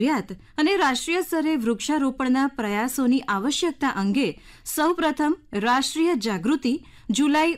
અને રાષ્ટ્રીય સ્તરે વૃક્ષારોપણના પ્રયાસોની આવશ્યકતા અંગે સૌપ્રથમ રાષ્ટ્રીય જાગૃતિ જુલાઈ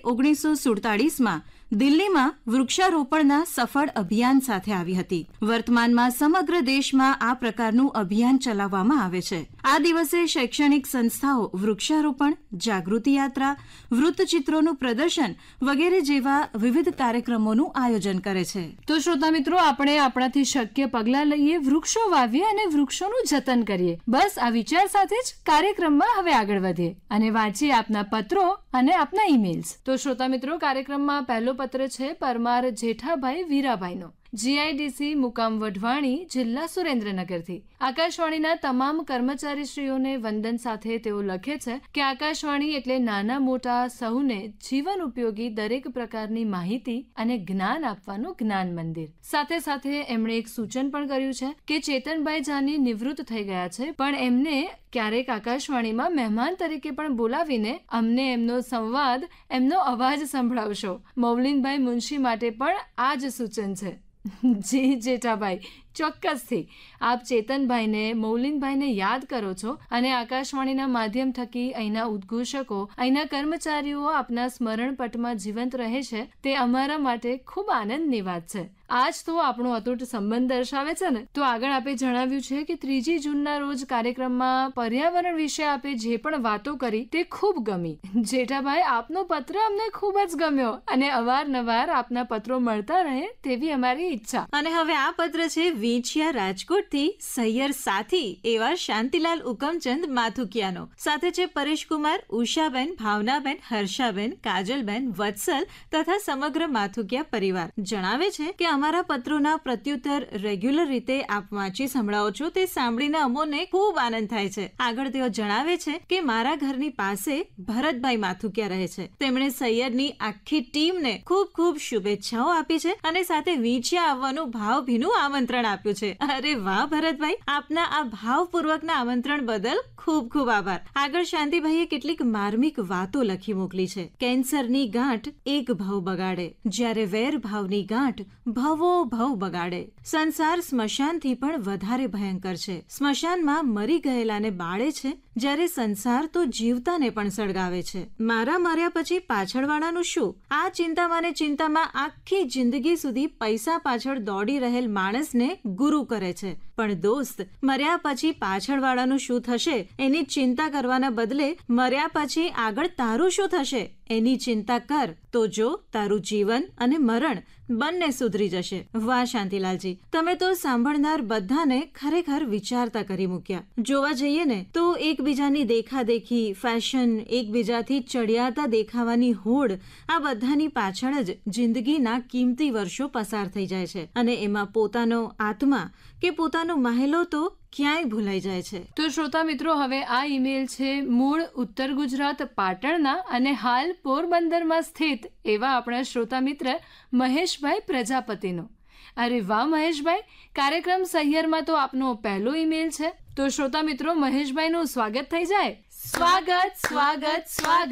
1947માં દિલ્હીમાં વૃક્ષારોપણના સફળ અભિયાન સાથે આવી હતી. વર્તમાનમાં સમગ્ર દેશમાં આ પ્રકારનું અભિયાન ચલાવવામાં આવે છે. આ દિવસે શૈક્ષણિક સંસ્થાઓ વૃક્ષારોપણ, જાગૃતિ યાત્રા, વૃત્તચિત્રોનું પ્રદર્શન વગેરે જેવા વિવિધ કાર્યક્રમોનું આયોજન કરે છે. તો શ્રોતા મિત્રો, આપણે આપણાથી શક્ય પગલાં લઈએ, વૃક્ષો વાવીએ અને વૃક્ષોનું જતન કરીએ. બસ આ વિચાર સાથે જ કાર્યક્રમમાં હવે આગળ વધીએ અને વાંચીએ આપના પત્રો અને આપના ઈમેલ્સ. તો શ્રોતા મિત્રો, કાર્યક્રમમાં પહેલો પત્ર છે પરમાર જેઠાભાઈ વીરાભાઈનો. જીઆઈડીસી મુકામ વઢવાણી, જિલ્લા સુરેન્દ્રનગરથી. આકાશવાણીના તમામ કર્મચારીશ્રીઓને વંદન સાથે તેઓ લખે છે કે આકાશવાણી એટલે નાના મોટા સૌને જીવન ઉપયોગી દરેક પ્રકારની માહિતી અને જ્ઞાન આપવાનું જ્ઞાન મંદિર. સાથે સાથે એમણે એક સૂચન પણ કર્યું છે કે ચેતનભાઈ જાની નિવૃત્ત થઈ ગયા છે, પણ એમને ક્યારેક આકાશવાણીમાં મહેમાન તરીકે પણ બોલાવીને અમને એમનો સંવાદ, એમનો અવાજ સંભળાવશો. મૌલિનભાઈ મુનશી માટે પણ આ જ સૂચન છે. જી જેઠાભાઈ, ચોક્કસથી આપ ચેતનભાઈને, મૌલિનભાઈને યાદ કરો છો અને આકાશવાણીના માધ્યમ થકી અહીંના ઉદ્ઘોષકો, અહીંના કર્મચારીઓ આપના સ્મરણ પટમાં જીવંત રહે છે, તે અમારા માટે ખૂબ આનંદની વાત છે. આજ તો આપણો અતૂટ સંબંધ દર્શાવે છે ને. તો આગળ આપે જણાવ્યું છે કે 3 જૂનના રોજ કાર્યક્રમમાં પર્યાવરણ વિશે આપે જે પણ વાતો કરી તે ખૂબ ગમી. જેઠાભાઈ, આપનો પત્ર અમને ખૂબ જ ગમ્યો અને અવારનવાર આપના પત્રો મળતા રહે તેવી અમારી ઈચ્છા. અને હવે આ પત્ર છે વીંછિયા રાજકોટથી સૈયર સાથી એવા શાંતિલાલ ઉકમચંદ માથુકિયાનો. સાથે છે પરેશકુમાર, ઉષાબેન, ભાવનાબેન, હર્ષાબેન, કાજલબેન, વત્સલ તથા સમગ્ર માથુકિયા પરિવાર. જણાવે છે કે અમારા પત્રોના પ્રત્યુત્તર રેગ્યુલર રીતે આપ વાંચી સંભળાવો છો, તે સાંભળીને અમોને ખૂબ આનંદ થાય છે. આગળ તેઓ જણાવે છે કે મારા ઘરની પાસે ભરતભાઈ માથુકિયા રહે છે. તેમણે સૈયરની આખી ટીમને ખૂબ ખૂબ શુભેચ્છાઓ આપી છે અને સાથે વીંછિયા આવવાનું ભાવભીનું આમંત્રણ આપ્યું છે. અરે વાહ ભરતભાઈ, આપના આ ભાવપૂર્વકના આમંત્રણ બદલ ખૂબ ખૂબ આભાર. આગળ શાંતિભાઈએ કેટલીક માર્મિક વાતો લખી મોકલી છે. કેન્સરની ગાંઠ એક ભાવ બગાડે, જ્યારે વેર ભાવની ગાંઠ ભવો ભવ બગાડે. સંસાર સ્મશાનથી પણ વધારે ભયંકર છે. સ્મશાનમાં મરી ગયેલાને બાળે છે, જ્યારે સંસાર તો જીવતાને પણ સળગાવે છે. મારા મર્યા પછી પાછળવાળાનું શું? આ ચિંતામાં ને ચિંતામાં આખી જિંદગી સુધી પૈસા પાછળ દોડી રહેલ માણસને ગુરુ કરે છે. પણ દોસ્ત, મર્યા પછી પાછળવાળાનું શું થશે એની ચિંતા કરવાના બદલે મર્યા પછી આગળ તારું શું થશે એની ચિંતા કર, તો જો તારું જીવન અને મરણ બંને સુધરી જશે. વાહ શાંતિલાલજી, તમે તો સાંભળનાર બધાને ખરેખર વિચારતા કરી મૂક્યા. જોવા જઈએ ને તો એકબીજાની દેખાદેખી, ફેશન, એકબીજાથી ચડિયાતા દેખાવાની હોડ, આ બધાની પાછળ જ જિંદગીના કિંમતી વર્ષો પસાર થઈ જાય છે અને એમાં પોતાનો આત્મા કે પોતાનો મહેલો તો ક્યાંય ભૂલાઈ જાય છે. તો શ્રોતા મિત્રો, હવે આ ઈમેલ છે મૂળ ઉત્તર ગુજરાત પાટણના અને હાલ પોરબંદરમાં સ્થિત એવા આપણા શ્રોતા મિત્ર મહેશભાઈ પ્રજાપતિનો. અરે વાહ મહેશભાઈ, કાર્યક્રમ સહિયરમાં તો આપનો પહેલો ઈમેલ છે. તો શ્રોતા મિત્રો, મહેશભાઈનું સ્વાગત થઈ જાય. સ્વાગત સ્વાગત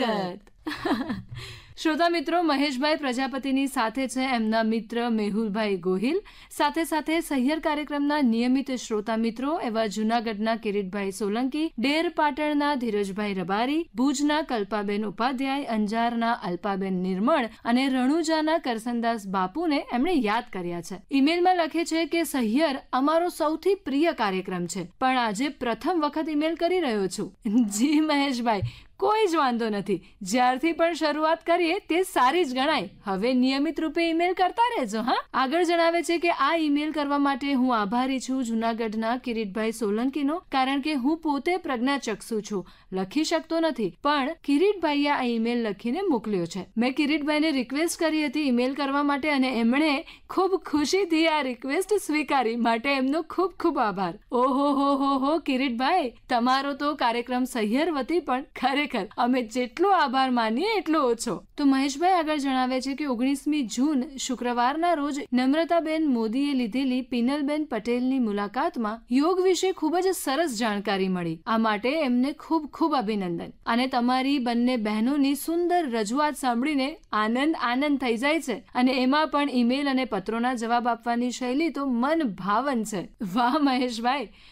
સ્વાગત. શ્રોતા મિત્રો, મહેશભાઈ પ્રજાપતિની સાથે છે એમના મિત્ર મેહુલભાઈ ગોહિલ. સાથે સાથે સહિયર કાર્યક્રમના નિયમિત શ્રોતા મિત્રો એવા જૂનાગઢના કિરીટભાઈ સોલંકી, ડેર પાટણના ધીરજભાઈ રબારી, ભુજના કલ્પાબેન ઉપાધ્યાય, અંજારના અલ્પાબેન નિર્મળ અને રણુજાના કરસનદાસ બાપુને એમણે યાદ કર્યા છે. ઈમેલમાં લખે છે કે સહિયર અમારો સૌથી પ્રિય કાર્યક્રમ છે, પણ આજે પ્રથમ વખત ઈમેલ કરી રહ્યો છું. જી મહેશભાઈ, કોઈ જ વાંધો નથી. જ્યારથી પણ શરૂઆત કરીએ તે સારી જ ગણાય. હવે નિયમિત રૂપે ઈમેલ કરતા રહેજો. હા, આગળ જણાવે છે કે આ ઈમેલ કરવા માટે હું આભારી છું જૂનાગઢના કિરીટભાઈ સોલંકીનો, કારણ કે હું પોતે પ્રજ્ઞાચક્ષુ છું, લખી શકતો નથી, પણ કિરીટભાઈએ આ ઈમેલ લખીને મોકલ્યો છે. મેં કિરીટભાઈને રિક્વેસ્ટ કરી હતી ઈમેલ કરવા માટે અને એમણે ખૂબ ખુશીથી આ રિક્વેસ્ટ સ્વીકારી, માટે એમનો ખૂબ ખૂબ આભાર. ઓહો હો કિરીટભાઈ, તમારો તો કાર્યક્રમ સહિયર વતી પણ ખરેખર ખરેખર અમે જેટલો આભાર માનીએ એટલો ઓછો. તો મહેશભાઈ આગળ જણાવે છે કે 19મી જૂન શુક્રવારના રોજ નમ્રતાબેન મોદીએ લીધેલી પિનલબેન પટેલની મુલાકાતમાં યોગ વિશે ખૂબ જ સરસ જાણકારી મળી. આ માટે એમને ખૂબ ખૂબ અભિનંદન. અને તમારી બંને બહેનોની સુંદર રજૂઆત સાંભળીને આનંદ થઈ જાય છે. અને એમાં પણ ઈમેલ અને પત્રોના જવાબ આપવાની શૈલી તો મન ભાવન છે. વાહ મહેશભાઈ,